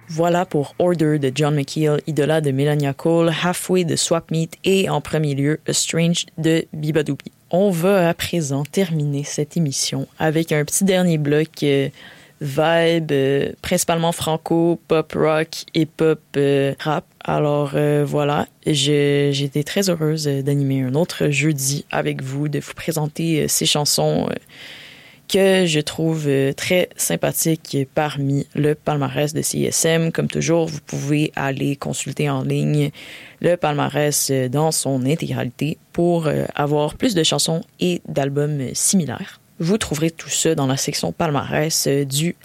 Voilà pour Order de John McKeel, Idola de Melania Cole, Halfway de Swap Meet et en premier lieu A Strange de Beabadoobee. On va à présent terminer cette émission avec un petit dernier bloc vibe, principalement franco, pop rock et pop rap. Alors voilà, j'ai été très heureuse d'animer un autre jeudi avec vous, de vous présenter ces chansons que je trouve très sympathiques parmi le palmarès de CISM. Comme toujours, vous pouvez aller consulter en ligne le palmarès dans son intégralité pour avoir plus de chansons et d'albums similaires. Vous trouverez tout ça dans la section palmarès du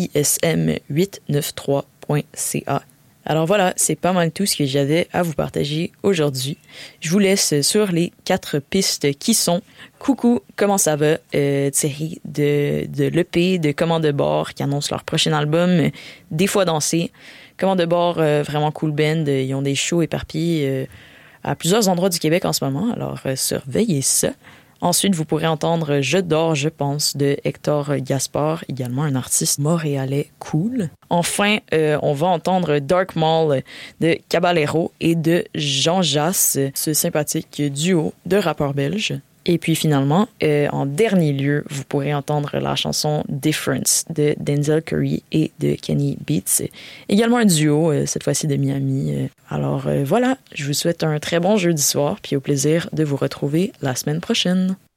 CISM893.ca. Alors voilà, c'est pas mal tout ce que j'avais à vous partager aujourd'hui. Je vous laisse sur les 4 pistes qui sont Coucou, comment ça va? Thierry de l'EP de Commande de bord qui annonce leur prochain album, Des fois danser. Commande de bord, vraiment cool band. Ils ont des shows éparpillés à plusieurs endroits du Québec en ce moment, alors surveillez ça. Ensuite, vous pourrez entendre Je dors, je pense de Hector Gaspard, également un artiste montréalais cool. Enfin, on va entendre Dark Mall de Caballero et de Jean Jass, ce sympathique duo de rappeurs belges. Et puis finalement, en dernier lieu, vous pourrez entendre la chanson Difference de Denzel Curry et de Kenny Beats. Également un duo, cette fois-ci de Miami. Alors voilà, je vous souhaite un très bon jeudi soir, puis au plaisir de vous retrouver la semaine prochaine.